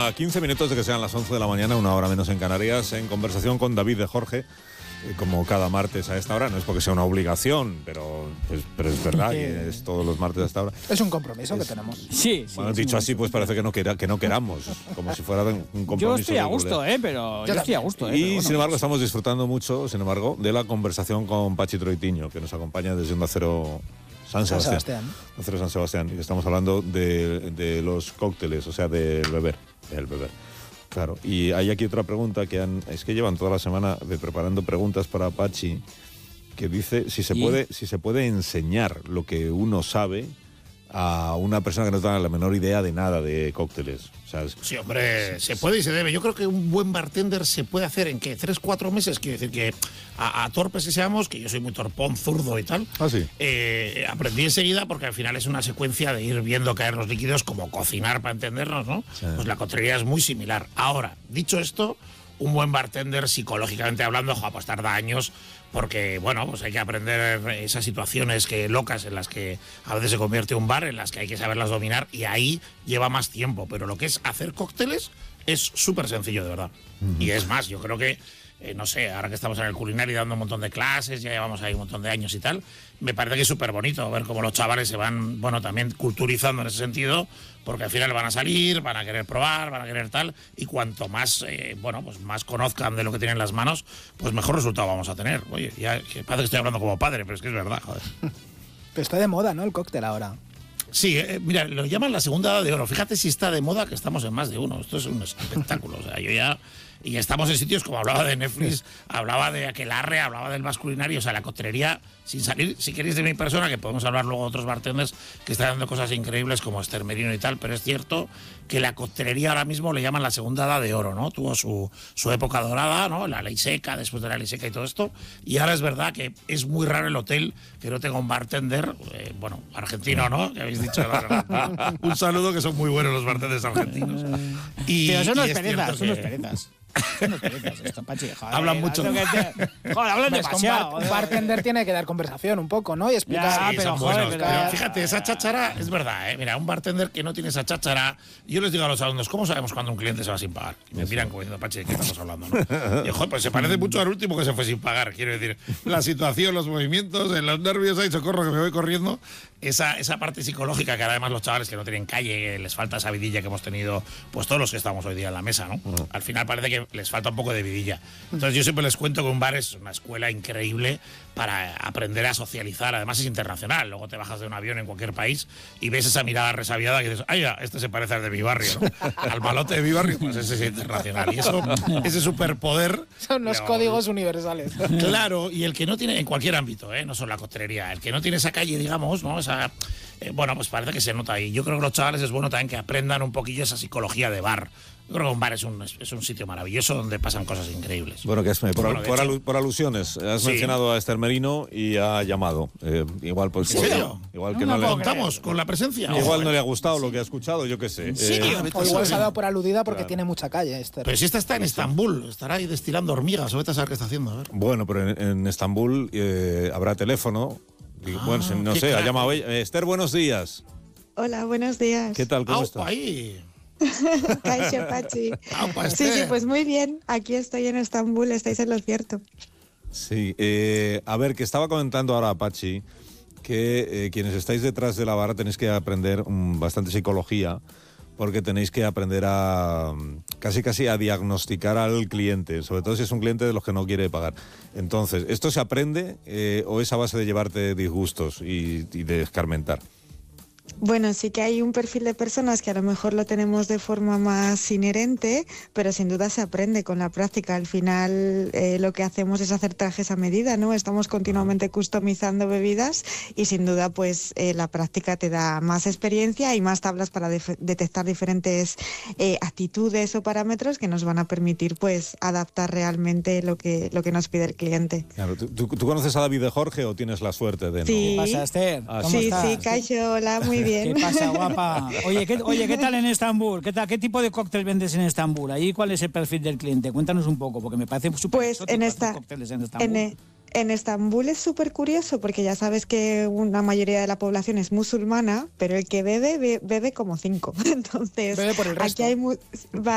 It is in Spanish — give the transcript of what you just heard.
a 15 minutos de que sean las 11 de la mañana, una hora menos en Canarias, en conversación con David de Jorge, como cada martes a esta hora. No es porque sea una obligación, pero es verdad que es todos los martes a esta hora. Es un compromiso que tenemos. Sí. Bueno, dicho así, pues parece que no queramos, como si fuera un compromiso. Yo estoy a gusto, pero yo estoy a gusto. Y bueno, sin embargo estamos disfrutando mucho, de la conversación con Pachi Troitiño, que nos acompaña desde Onda Cero San Sebastián. Onda Cero San Sebastián. Y estamos hablando de los cócteles, o sea, del beber. Claro, y hay aquí otra pregunta es que llevan toda la semana preparando preguntas para Pachi, que dice si se puede enseñar lo que uno sabe a una persona que no tiene la menor idea de nada de cócteles. O sea, sí, hombre, se puede y se debe. Yo creo que un buen bartender se puede hacer en, ¿qué? 3-4 meses. Quiero decir que a torpes que seamos, que yo soy muy torpón, zurdo y tal, sí. Aprendí enseguida, porque al final es una secuencia de ir viendo caer los líquidos, como cocinar para entendernos, ¿no? Sí. Pues la coctelería es muy similar. Ahora, dicho esto, un buen bartender, psicológicamente hablando, pues tarda años, porque, bueno, pues hay que aprender esas situaciones locas en las que a veces se convierte un bar, en las que hay que saberlas dominar, y ahí lleva más tiempo. Pero lo que es hacer cócteles es súper sencillo, de verdad. Y es más, yo creo que, no sé, ahora que estamos en el culinario dando un montón de clases, ya llevamos ahí un montón de años y tal, me parece que es súper bonito ver cómo los chavales se van, bueno, también culturizando en ese sentido, porque al final van a salir, van a querer probar, van a querer tal, y cuanto más, pues más conozcan de lo que tienen en las manos, pues mejor resultado vamos a tener. Oye, ya parece que estoy hablando como padre, pero es que es verdad, joder. Pero está de moda, ¿no?, el cóctel ahora. Sí, mira, lo llaman la segunda edad de oro. Fíjate si está de moda, que estamos en más de uno. Esto es un espectáculo. O sea, yo ya... Y estamos en sitios como hablaba de Netflix, hablaba de Aquelarre, hablaba del masculinario, o sea, la coctelería, sin salir, si queréis, de mi persona, que podemos hablar luego de otros bartenders que están dando cosas increíbles como Esther Merino y tal, pero es cierto que la coctelería ahora mismo le llaman la segunda edad de oro, ¿no? Tuvo su época dorada, ¿no? La ley seca, después de la ley seca y todo esto, y ahora es verdad que es muy raro el hotel que no tenga un bartender, argentino, ¿no? Que habéis dicho. Un saludo, que son muy buenos los bartenders argentinos. Pero son unos perezas, esto, Pachi, joder, hablan mucho. Hablan demasiado. Un bartender tiene que dar conversación un poco, ¿no? Y explicar. Sí, pero fíjate, esa cháchara es verdad, ¿eh? Mira, un bartender que no tiene esa cháchara, yo les digo a los alumnos, ¿cómo sabemos cuando un cliente se va sin pagar? Y me miran como diciendo, Pachi, ¿de qué estamos hablando, no? Y, joder, pues se parece mucho al último que se fue sin pagar, quiero decir, la situación, los movimientos, los nervios, ahí socorro que me voy corriendo, esa parte psicológica que además los chavales que no tienen calle, que les falta esa vidilla que hemos tenido, pues todos los que estamos hoy día en la mesa, ¿no? Al final parece que les falta un poco de vidilla. Entonces yo siempre les cuento que un bar es una escuela increíble para aprender a socializar. Además es internacional. Luego te bajas de un avión en cualquier país y ves esa mirada resabiada que dices, ¡ay, ya, este se parece al de mi barrio, ¿no? Al malote de mi barrio, pues ese es internacional. Y eso, ese superpoder... Son los códigos universales. Claro, y el que no tiene, en cualquier ámbito, no solo la costelería, el que no tiene esa calle, digamos, ¿no? Esa, pues parece que se nota ahí. Yo creo que los chavales es bueno también que aprendan un poquillo esa psicología de bar. Yo creo que un bar es un sitio maravilloso donde pasan cosas increíbles. Bueno, que por alusiones, has mencionado a Esther Merino y ha llamado. Igual, pues, ¿en serio? Igual que no le contamos con la presencia. Igual no le ha gustado lo que ha escuchado, yo qué sé. O igual se ha dado por aludida porque tiene mucha calle, Esther. Pero si esta está en Estambul, estará ahí destilando hormigas, o vete a saber qué está haciendo. A ver. Bueno, pero en Estambul habrá teléfono. Bueno, no sé, ha llamado ella. Esther, buenos días. Hola, buenos días. ¿Qué tal? ¿Cómo estás? Ahí. Kaixo, Pachi. Sí, pues muy bien. Aquí estoy en Estambul, estáis en lo cierto. Sí, a ver, que estaba comentando ahora Pachi que quienes estáis detrás de la barra tenéis que aprender bastante psicología, porque tenéis que aprender a casi a diagnosticar al cliente, sobre todo si es un cliente de los que no quiere pagar. Entonces, ¿esto se aprende o es a base de llevarte disgustos y de escarmentar? Bueno, sí que hay un perfil de personas que a lo mejor lo tenemos de forma más inherente, pero sin duda se aprende con la práctica. Al final lo que hacemos es hacer trajes a medida, ¿no? Estamos continuamente customizando bebidas y sin duda pues la práctica te da más experiencia y más tablas para detectar diferentes actitudes o parámetros que nos van a permitir pues adaptar realmente lo que nos pide el cliente. Claro, ¿tú conoces a David de Jorge o tienes la suerte de no? Sí. ¿Qué pasa, Esther? ¿Cómo estás? Sí, Kaixo, hola, muy bien. ¿Qué pasa, guapa? Oye, ¿qué tal en Estambul? ¿Qué tipo de cóctel vendes en Estambul? ¿Ahí cuál es el perfil del cliente? Cuéntanos un poco, porque me parece súper pues en Estambul es súper curioso, porque ya sabes que una mayoría de la población es musulmana, pero el que bebe como 5. Entonces, bebe por el resto. Aquí hay